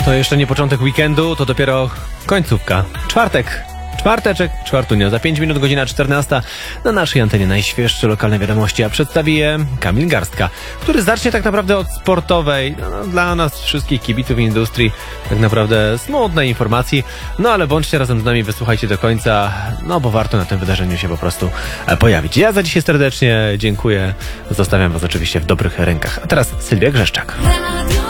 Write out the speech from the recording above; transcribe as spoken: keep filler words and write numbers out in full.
To jeszcze nie początek weekendu, to dopiero końcówka. Czwartek. Czwarteczek, czwartunio. Za pięć minut godzina czternasta na naszej antenie najświeższe lokalne wiadomości, a przedstawi je Kamil Garstka, który zacznie tak naprawdę od sportowej, no, no, dla nas wszystkich kibiców industrii, tak naprawdę smutnej informacji, no ale bądźcie razem z nami, wysłuchajcie do końca, no bo warto na tym wydarzeniu się po prostu pojawić. Ja za dzisiaj serdecznie dziękuję, zostawiam was oczywiście w dobrych rękach. A teraz Sylwia Grzeszczak.